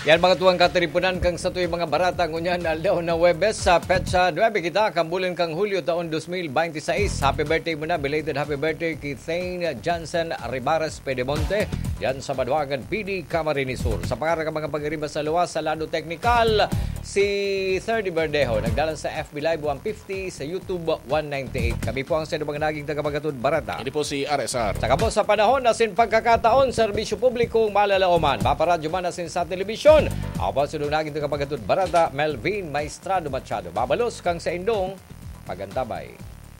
Yan mga tuwang katiripunan kang sa tuwing mga barata ngunyan aldaw na Webes sa Petsa 9 kita kambulan kang Hulyo taon 2026. Happy birthday muna, belated happy birthday kay Thane Johnson Ribares Pedemonte yan sa Maduagan PD Camarines Sur. Sa pangarang mga pag-iriba sa luwas sa Lado Technical, si 30 Verdejo nagdalan sa FB Live 150, sa YouTube 198. Kami po ang sa mga naging tagapagatud barata. Ini po si RSR. Saka po sa panahon asin pagkakataon serbisyo publikong malalauman, maparadyo man asin sa telebisyon. Awa sunod naging tagapagatud barata Melvin Maestrado Machado. Babalos kang sa indong pagantabay.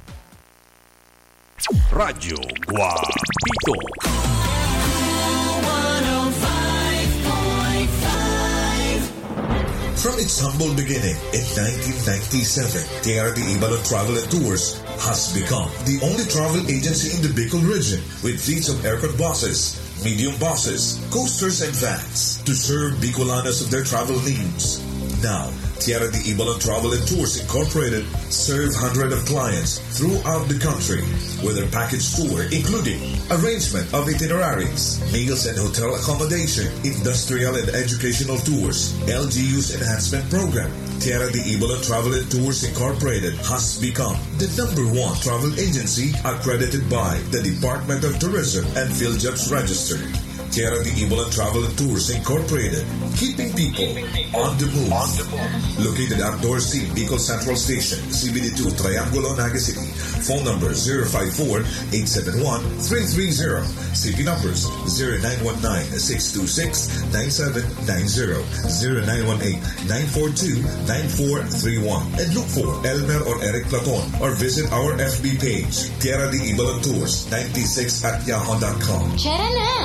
Radyo Guapito. From its humble beginning in 1997, TRD Ibalon Travel and Tours has become the only travel agency in the Bicol region with fleets of aircraft buses, medium buses, coasters, and vans to serve Bicolanos of their travel needs. Now, TRD Ibalon Travel and Tours Incorporated serve hundreds of clients throughout the country with their package tour including arrangement of itineraries, meals and hotel accommodation, industrial and educational tours, LGU's enhancement program. TRD Ibalon Travel and Tours Incorporated has become the #1 travel agency accredited by the Department of Tourism and PhilJobs Registered. TRD Ibalon Travel and Tours Incorporated, keeping people on the move. Located outdoor C, Bicol Central Station, CBD2, Triangulo, Naga City. Phone number 054-871-330. CP numbers 0919-626-9790, 0918-942-9431. And look for Elmer or Eric Platon or visit our FB page, TRD Ibalon Tours 96@yahoo.com. Tara na!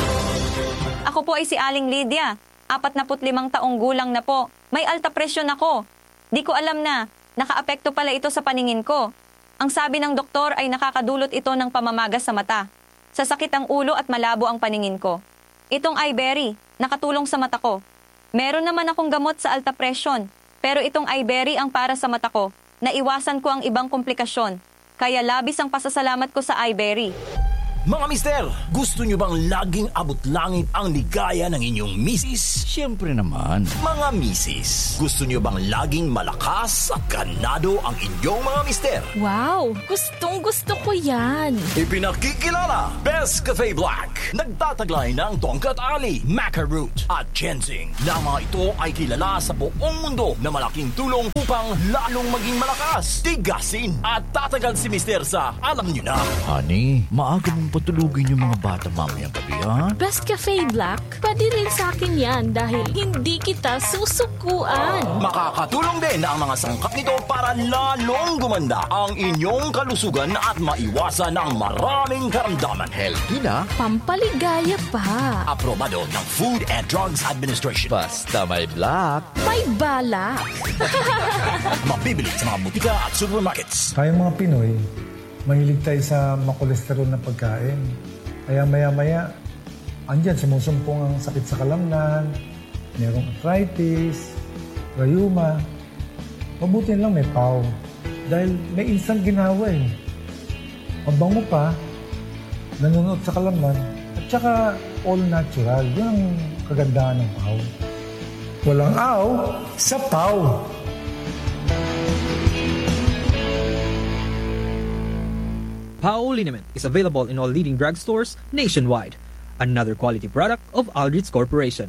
Ako po ay si Aling Lydia. 45 taong gulang na po. May alta presyon ako. Di ko alam na, nakaapekto pala ito sa paningin ko. Ang sabi ng doktor ay nakakadulot ito ng pamamagas sa mata. Sasakit ang ulo at malabo ang paningin ko. Itong iBerry, nakatulong sa mata ko. Meron naman akong gamot sa alta presyon, pero itong iBerry ang para sa mata ko. Naiwasan ko ang ibang komplikasyon. Kaya labis ang pasasalamat ko sa iBerry. Mga mister, gusto nyo bang laging abot langit ang ligaya ng inyong misis? Siyempre naman. Mga misis, gusto nyo bang laging malakas at ganado ang inyong mga mister? Wow! Gustong-gusto ko yan! Ipinakikilala, Best Cafe Black. Nagtataglay ng Tongkat Ali, Maca Root at Ginseng. Na mga ito ay kilala sa buong mundo na malaking tulong upang lalong maging malakas, tigasin at tatagal si mister sa alam nyo na. Honey, maaga mong patulugin yung mga bata mamayang gabi, ha? Best Cafe Black, pwede rin sa akin yan dahil hindi kita susukuan. Makakatulong din ang mga sangkap nito para lalong gumanda ang inyong kalusugan at maiwasan ang maraming karamdaman. Healthy na. Pampaligaya pa. Aprobado ng Food and Drugs Administration. Basta may black. May balak. Mabibili sa mga butika at supermarkets. Tayong mga Pinoy, mahilig tayo sa makolesterol na pagkain. Kaya maya-maya, andyan sumusumpong ang sakit sa kalamnan, mayroong arthritis, rheuma. Mabuti lang may PAW. Dahil may instant ginawa eh. Mabango pa, nanonood sa kalamnan, at saka all natural. Yun ang kagandahan ng PAW. Walang aw sa PAW. PAO Liniment is available in all leading drugstores nationwide. Another quality product of Aldrich Corporation.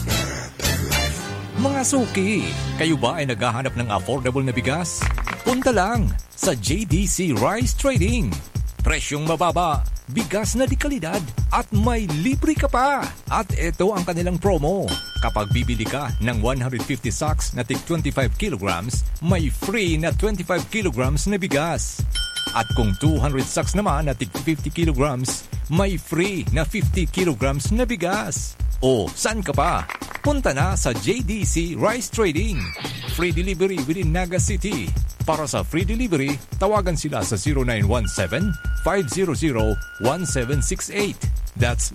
Mga suki, kayo ba ay naghahanap ng affordable na bigas? Punta lang sa JDC Rice Trading. Presyong mababa, bigas na di kalidad, at may libre ka pa. At ito ang kanilang promo. Kapag bibili ka ng 150 sacks na tig 25 kilograms, may free na 25 kilograms na bigas. At kung 200 sacks naman na tig 50 kilograms, may free na 50 kilograms na bigas. O, saan ka pa? Punta na sa JDC Rice Trading. Free delivery within Naga City. Para sa free delivery, tawagan sila sa 0917-500-1768. That's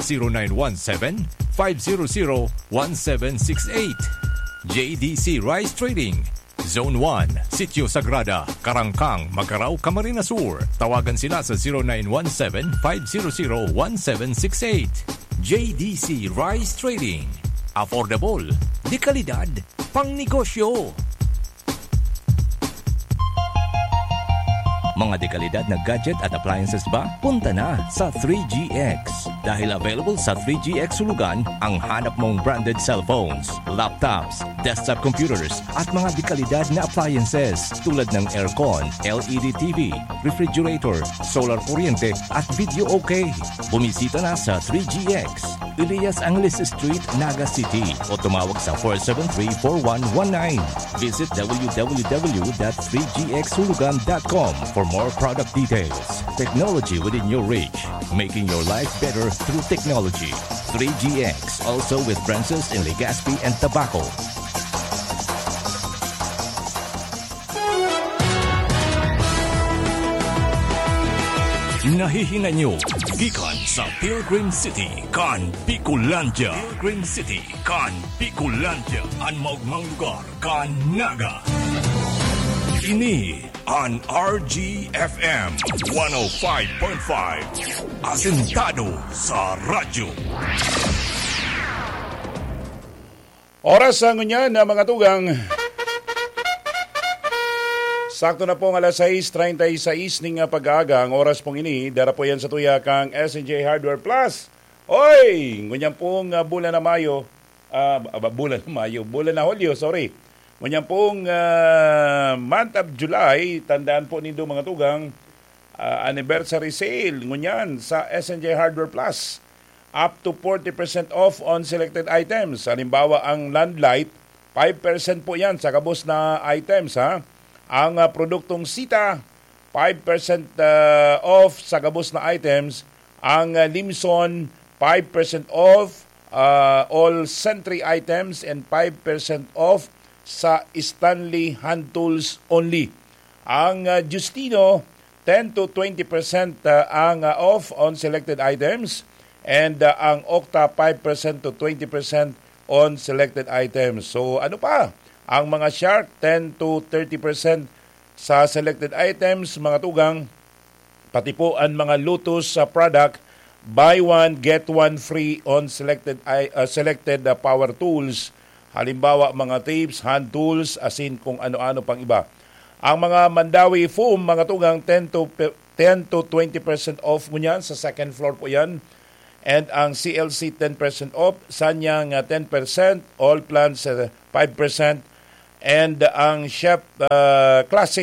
0917-500-1768. JDC Rice Trading. Zone 1, Sitio Sagrada, Karangkang, Macarao, Camarines Sur. Tawagan sila sa 0917-500-1768. JDC Rice Trading. Affordable, di kalidad, pang negosyo. Mga dekalidad na gadget at appliances ba? Punta na sa 3GX. Dahil available sa 3GX Sulugan ang hanap mong branded cellphones, laptops, desktop computers at mga dekalidad na appliances tulad ng aircon, LED TV, refrigerator, solar kuryente at video okay. Bumisita na sa 3GX. Elias Angles Street, Naga City o tumawag sa 473-4119. Visit www.3gxsulugan.com for more product details. Technology within your reach, making your life better through technology. 3GX, also with branches in Legazpi and Tabaco. Nahihinga nyo gikan sa Pilgrim City kan Bicolandia. Pilgrim City kan Bicolandia, ang maugmang lugar kan Naga. Ini an RGFM 105.5, asentado sa radyo. Oras ang ngunyan na mga tugang. Sakto na pong alas 6:36 ning pag-aaga. Ang oras pong ini, dara po yan sa tuya kang S&J Hardware Plus. Oy! Ngunyan pong bulan na Mayo, bulan na Hulyo, sorry. Ngunyan pong month of July, tandaan po nindo mga tugang, anniversary sale, ngunyan sa S&J Hardware Plus. Up to 40% off on selected items. Halimbawa, ang Landlight, 5% po yan sa kabos na items, ha? Ang produktong Sita, 5% off sa gabos na items. Ang Limson, 5% off all Sentry items and 5% off sa Stanley hand tools only. Ang Justino, 10 to 20% ang off on selected items. And ang Okta, 5% to 20% on selected items. So ano pa? Ang mga Shark, 10 to 30% sa selected items, mga tugang. Pati po ang mga Lotus product, buy one, get one free on selected power tools. Halimbawa, mga tapes, hand tools, asin kung ano-ano pang iba. Ang mga Mandawi foam, mga tugang, 10 to 20% off mo yan. Sa second floor po yan. And ang CLC, 10% off. Sanyang, 10%. All plants, 5%. And ang Chef Classic,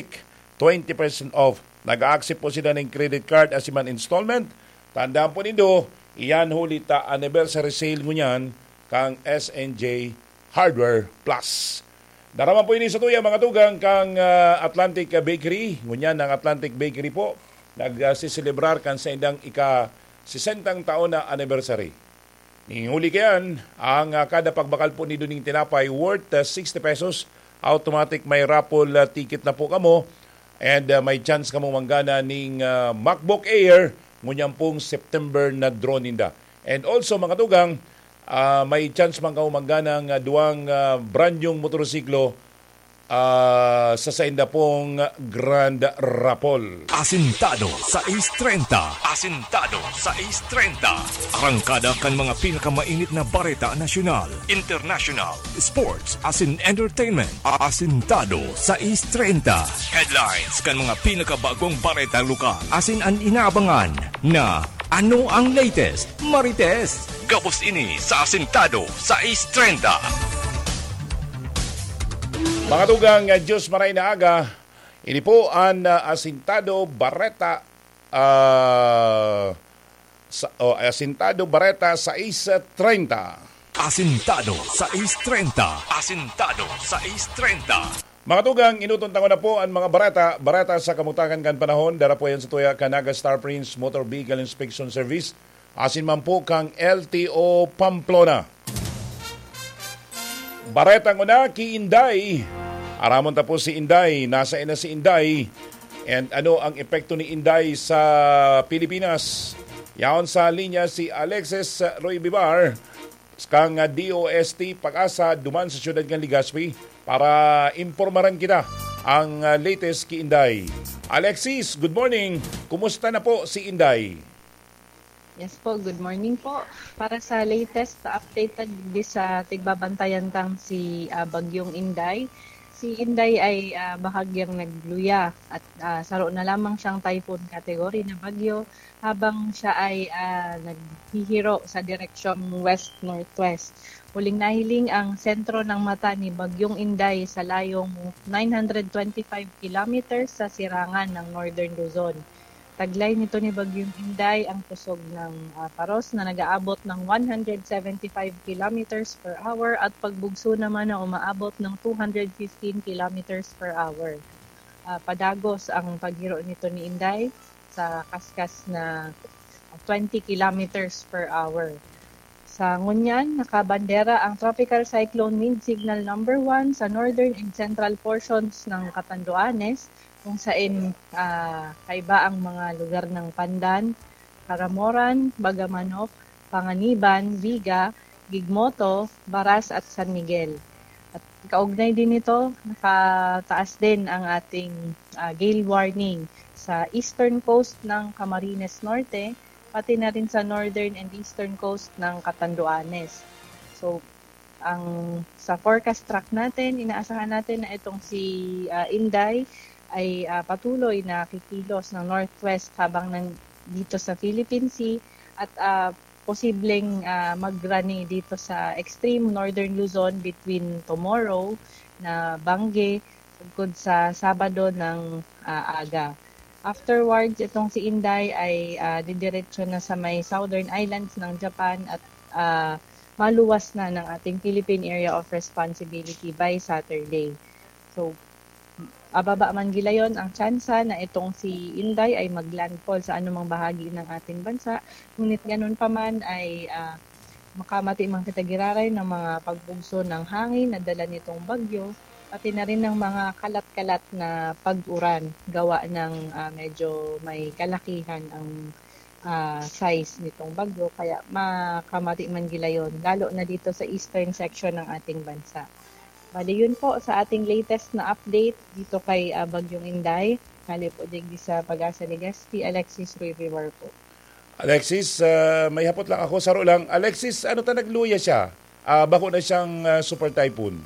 20% off. Nag-accept po sila ng credit card as man installment. Tandaan po nindo, iyan hulita anniversary sale mo yan kang S&J Hardware Plus. Daraman po ini sa tuya mga tugang kang Atlantic Bakery. Ngunyan ang Atlantic Bakery po, nagsiselebrar kan sa indang ika-60 taon na anniversary. Huli kayan, ang kada pagbakal po ni Duning Tinapay worth 60 pesos. Automatic may raffle ticket na po kamo and may chance kamo manggana ning MacBook Air ngunyan pong September na draw ninda. And also mga tugang, may chance man kamo manggana ng duwang brand yung motorsiklo sa sainda pong Grand Rapol. Asintado sa Ace 30. Asintado sa Ace 30. Arangkada kan mga pinakamainit na bareta nasyonal, international, sports, asin entertainment. Asintado sa Ace 30. Headlines kan mga pinakabagong bareta lokal. Asin an inaabangan na ano ang latest, marites. Gabos ini sa Asintado sa Ace 30. Mga tugang, Diyos maray na aga, ini po ang Asintado Bareta Asintado Bareta sa Ace 30. Asintado sa Ace 30. Asintado sa Ace 30. Mga tugang, inutuntan ko na po ang mga bareta sa kamutakan kan panahon. Dara po yan sa tuya Kanaga Star Prince Motor Vehicle Inspection Service. Asin man po kang LTO Pamplona. Baretang una ki Inday. Aramon ta po si Inday. Nasa ina si Inday. And ano ang epekto ni Inday sa Pilipinas? Yaon sa linya si Alexis Roy Bibar. Kang DOST Pag-asa duman sa siyudad ng Legazpi para impormaran kita ang latest ki Inday. Alexis, good morning. Kumusta na po si Inday? Yes po, good morning po. Para sa latest updated di sa tigbabantayan tang si Bagyong Inday. Si Inday ay bahagyang nagluya at saro na lamang siyang typhoon category na bagyo habang siya ay naghihiro sa direksyong west-northwest. Huling nahiling ang sentro ng mata ni Bagyong Inday sa layong 925 kilometers sa sirangan ng Northern Luzon. Taglay nito ni Bagyong Inday ang kusog ng paros na nag-aabot ng 175 kilometers per hour at pagbugso naman na umaabot ng 215 kilometers per hour. Padagos ang paghiro nito ni Inday sa kaskas na 20 kilometers per hour. Sa ngunyan, nakabandera ang Tropical Cyclone Wind Signal number 1 sa northern and central portions ng Catanduanes, kung saan kaiba ang mga lugar ng Pandan, Caramoran, Bagamanok, Panganiban, Viga, Gigmoto, Baras at San Miguel. At kaugnay din ito, nakataas din ang ating gale warning sa eastern coast ng Camarines Norte, pati na rin sa northern and eastern coast ng Catanduanes. So, sa forecast track natin, inaasahan natin na itong si Inday ay patuloy na kikilos ng northwest habang dito sa Philippine Sea at posibleng mag-rani dito sa extreme northern Luzon between tomorrow na Bangge tungkol sa Sabado ng aga. Afterwards, itong si Inday ay didiretso na sa may southern islands ng Japan at maluwas na ng ating Philippine Area of Responsibility by Saturday. So, ababa man gilayon ang tsansa na itong si Inday ay maglandfall sa anumang bahagi ng ating bansa. Ngunit ganun pa man ay makamati mang kitagiraray ng mga pagbugso ng hangin na dala nitong bagyo, pati na rin ng mga kalat-kalat na pag-uran gawa ng medyo may kalakihan ang size nitong bagyo. Kaya makamati man gilayon, lalo na dito sa eastern section ng ating bansa. Bali yun po sa ating latest na update dito kay Bagyong Inday. Kali po digdi sa Pag-asa Legazpi, Alexis River po. Alexis, may hapot lang ako, saro lang. Alexis, ano ta nagluya siya? Bako na siyang super typhoon.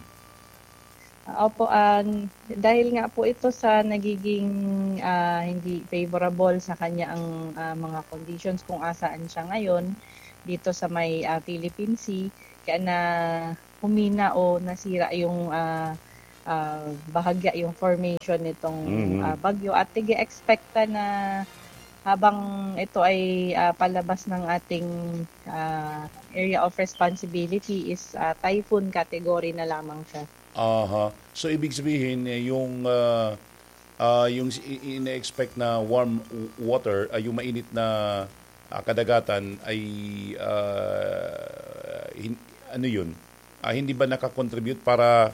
Opo, dahil nga po ito sa nagiging hindi favorable sa kanya ang mga conditions kung asaan siya ngayon dito sa may Philippine Sea, kaya na humina o nasira yung bahagya yung formation nitong bagyo at tige-expecta na habang ito ay palabas ng ating area of responsibility is typhoon category na lamang siya. So ibig sabihin yung ina-expect na warm water, yung mainit na kadagatan ay ano yun? Hindi ba nakakontribute para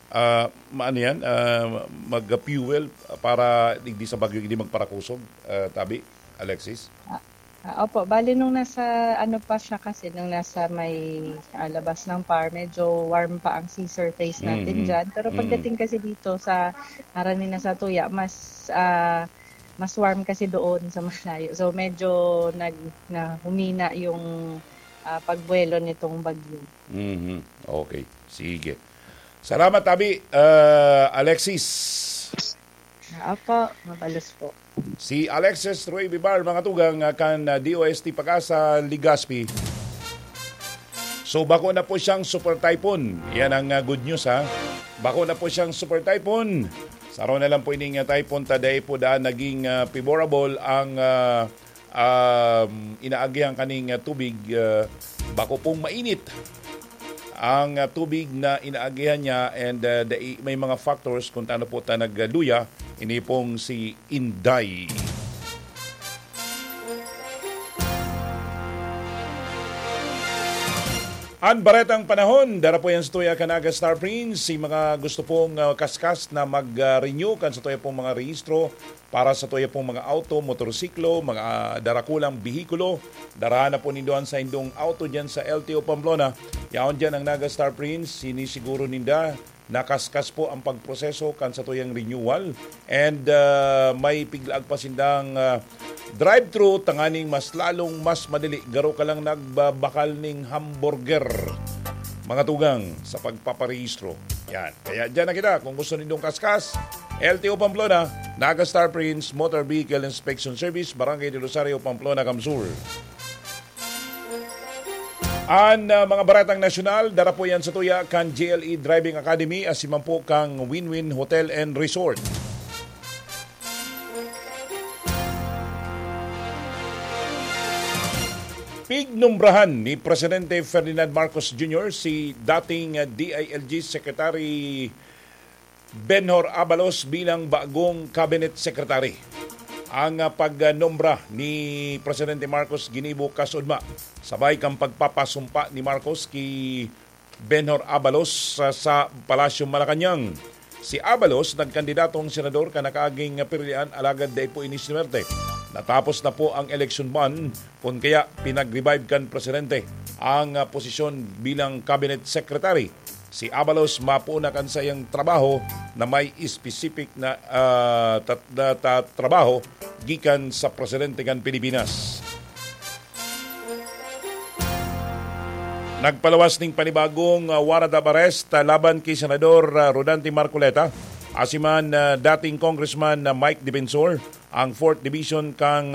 mag-fuel para hindi sa bagyo hindi magparakusog, Tabi, Alexis? Opo, bali nung nasa pa siya kasi nung nasa may labas ng PAR, medyo warm pa ang sea surface natin dyan. Pero pagdating kasi dito sa haranin na sa Tuya, mas warm kasi doon sa malayo. So medyo humina yung pagbuelo nitong bagyo. Okay, sige. Salamat, Tabi. Alexis. Opo, mabalos po. Si Alexis Roy Bibar, mga tugang, kan DOST Pag-asa Legazpi. So, bako na po siyang super typhoon. Yan ang good news, ha? Bako na po siyang super typhoon. Saro na lang po ining typhoon taday po daan naging favorable ang inaagihang kaning tubig. Bako pong mainit ang tubig na inaagihan niya and may mga factors kung taano po ta nagluya. Ini pong si Inday. Ang baretang panahon, dara po yan sa tuya Kanaga Star Prince. Si mga gusto pong kaskas na mag-renew kan sa tuya pong mga rehistro para sa tuya pong mga auto, motorsiklo, mga darakulang bihikulo. Darahan na po nindoan sa indong auto dyan sa LTO Pamplona. Yaon dyan ang Naga Star Prince, sinisiguro ninda nakaskas po ang pagproseso kan sa tuyang renewal and may piglaag pa sindang Drive-thru tanganing mas madali. Garo ka lang nagbabakal ning hamburger. Mga tugang sa pagpaparehistro. Yan. Kaya dyan na kita. Kung gusto ninyong kaskas, LTO Pamplona, Naga Star Prince Motor Vehicle Inspection Service, Barangay de Rosario, Pamplona, Kamsur. Mga baratang nasyonal, dara po yan sa tuya kan GLE Driving Academy asiman po kang Win-Win Hotel and Resort. Pignumbrahan ni Presidente Ferdinand Marcos Jr. si dating DILG Secretary Benhur Abalos bilang bagong Cabinet Secretary. Ang pagnombra ni Presidente Marcos ginibo kasudma sabay kang pagpapasumpa ni Marcos ki Benhur Abalos sa Palasyo Malacañang. Si Abalos nagkandidatong senador kanakaaging pilian alagad day po iniswerte. Natapos na po ang election ban kung kaya pinag-revive kan Presidente ang posisyon bilang Cabinet Secretary. Si Abalos mapuuna kan sa iyang trabaho na may specific na trabaho gikan sa Presidente kan Pilipinas. Nagpalawas ning panibagong warrant of arrest laban kay Senador Rodante Marcoleta, asiman dating Congressman Mike Defensor, ang 4th Division kang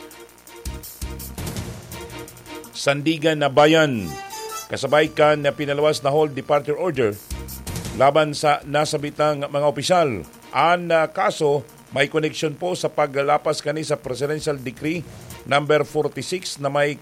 Sandigan na Bayan. Kasabay kan pinalawas na hold departure order laban sa nasabitang mga opisyal. Ang kaso may connection po sa paglapas kani sa Presidential Decree number 46 na may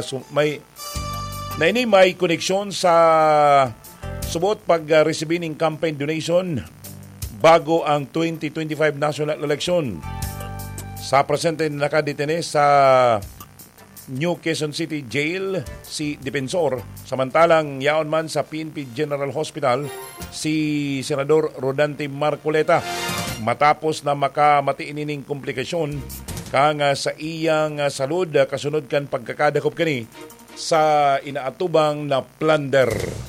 koneksyon sa subot pag-receiving ng campaign donation bago ang 2025 national election. Sa presente nakadetene sa New Quezon City Jail si Defensor, samantalang yaon man sa PNP General Hospital si Senador Rodante Marcoleta matapos na makamati inining komplikasyon kang sa iyang salud kasunod kan pagkakadakop kani sa inaatubang na plunder.